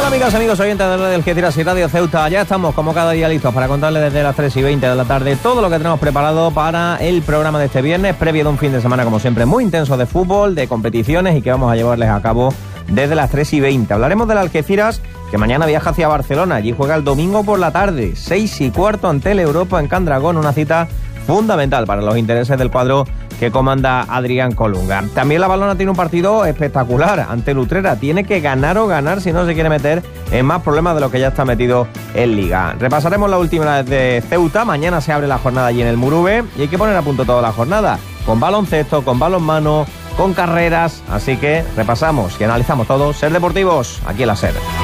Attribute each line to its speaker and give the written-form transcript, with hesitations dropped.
Speaker 1: tal, amigas, amigos oyentes de Radio Algeciras y Radio Ceuta? Ya estamos como cada día listos para contarles desde las 3:20 de la tarde todo lo que tenemos preparado para el programa de este viernes, previo de un fin de semana como siempre muy intenso de fútbol, de competiciones y que vamos a llevarles a cabo desde las 3:20. Hablaremos del Algeciras, que mañana viaja hacia Barcelona. Allí juega el domingo por la tarde, 6:15 ante el Europa en Can Dragón, una cita fundamental para los intereses del cuadro que comanda Adrián Colunga. También la Valona tiene un partido espectacular ante el Utrera. Tiene que ganar o ganar si no se quiere meter en más problemas de lo que ya está metido en Liga. Repasaremos la última de Ceuta. Mañana se abre la jornada allí en el Murube y hay que poner a punto toda la jornada, con baloncesto, con balonmano, con carreras. Así que repasamos y analizamos todo. Ser Deportivos, aquí en la SER.